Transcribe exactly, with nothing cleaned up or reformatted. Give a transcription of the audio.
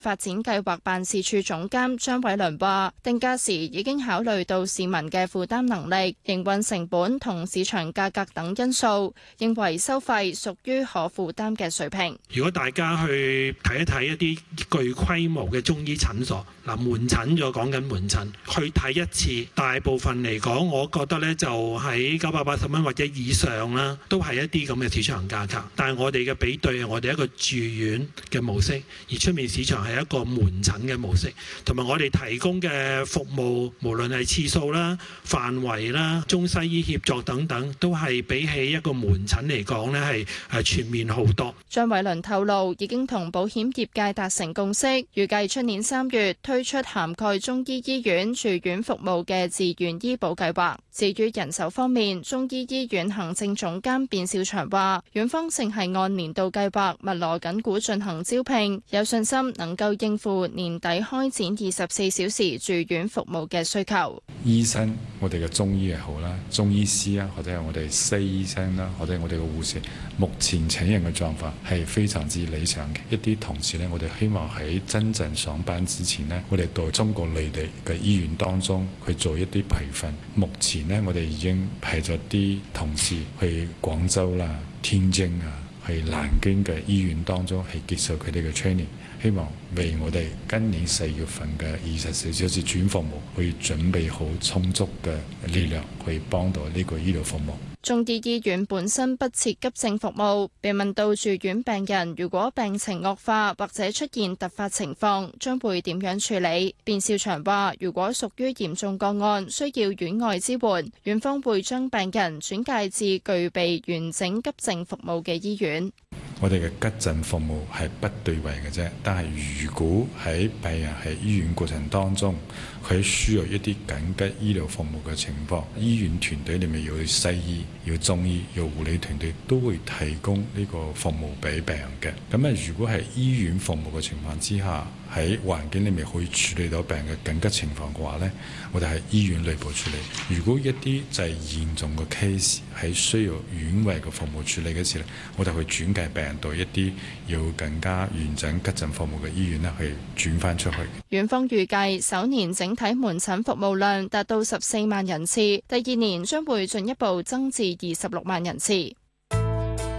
發展計劃辦事處總監張偉倫話，定價時已經考慮到市民嘅負擔能力、營運成本同市場價格等因素，認為收費屬於可負擔嘅水平。 如果大家去睇一睇一啲具規模嘅中醫診所，嗱，門診就講緊門診，去睇一次，大部分嚟講，我覺得咧就喺九百八十蚊或者以上啦，都係一啲咁嘅市場價格。但係我哋嘅比對係我哋一個住院嘅模式，而出面市場係一個門診嘅模式，同埋我哋提供嘅服務，無論係次數啦、範圍啦、中西醫協作等等，都係比起一個門診嚟講呢係係全面好多。 張偉倫透露，已經同保險業界達成共識，預計出年三月推出涵蓋中醫醫院住院服務嘅自願醫保計劃。至於人手方面，中醫醫院行政總監卞兆祥話，院方正係按年度計劃密鑼緊鼓進行招聘，有信心能夠應付年底開展二十四小時住院服務嘅需求。 醫生，我哋嘅中醫又好啦，中醫師啊，或者係我哋西醫生啦，或者係我哋嘅護士，目前請人嘅狀況係非常之理想嘅。一啲同事呢，我哋希望喺真正上班之前呢，我哋到中國內地嘅醫院當中去做一啲培訓。目前呢，我哋已經派咗啲同事去廣州啦、天津啊、去南京嘅醫院當中去接受佢哋嘅 training， 希望為我哋今年四月份嘅二十四小時住院服務去準備好充足嘅力量，去幫到呢個醫療服務。 中醫醫院本身不設急症服務，被問到住院病人如果病情惡化或者出現突發情況，將會點樣處理？卞兆祥話：如果屬於嚴重個案，需要院外支援，院方會將病人轉介至具備完整急症服務嘅醫院。 我哋嘅急症服務係不對位嘅啫，但係如果喺病人喺醫院過程當中，佢需要一啲緊急醫療服務嘅情況，醫院團隊裏面有西醫、有中醫、有護理團隊都會提供呢個服務俾病人嘅。咁啊，如果係醫院服務嘅情況之下，喺環境裏面可以處理到病人嘅緊急情況嘅話呢，我哋喺醫院內部處理。如果一啲就係嚴重嘅 case 係需要院外嘅服務處理嘅時候，我哋會轉介病人到一啲要更加完整急症服務嘅醫院呢，去轉翻出去。 院方預計首年整體門診服務量達到十四萬人次，第二年將會進一步增至二十六萬人次。